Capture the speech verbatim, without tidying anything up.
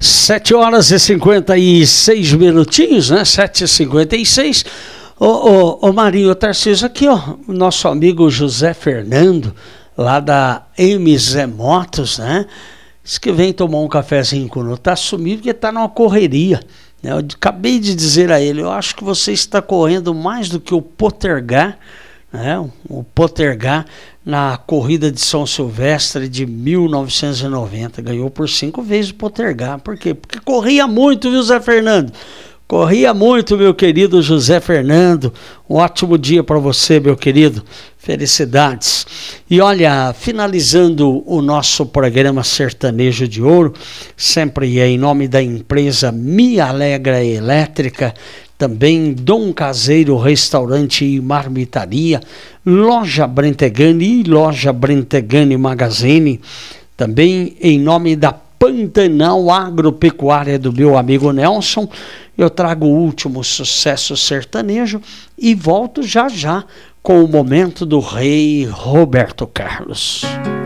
Sete horas e cinquenta e seis minutinhos, né? Sete e cinquenta e seis. Ô, ô, ô Marinho Tarcísio, aqui ó, nosso amigo José Fernando, lá da M Z Motos, né? Diz que vem tomar um cafezinho conosco. Tá sumido porque tá numa correria, né? Eu acabei de dizer a ele, eu acho que você está correndo mais do que o Potergar, né? O Potergar na corrida de São Silvestre de mil novecentos e noventa, ganhou por cinco vezes o Potergar. Por quê? Porque corria muito, viu, Zé Fernando? Corria muito, meu querido José Fernando. Um ótimo dia para você, meu querido. Felicidades. E olha, finalizando o nosso programa Sertanejo de Ouro, sempre é em nome da empresa Me Alegra Elétrica, também Dom Caseiro Restaurante e Marmitaria, Loja Brentegani e Loja Brentegani Magazine, também em nome da Pantanal Agropecuária do meu amigo Nelson. Eu trago o último sucesso sertanejo e volto já já com o momento do rei Roberto Carlos.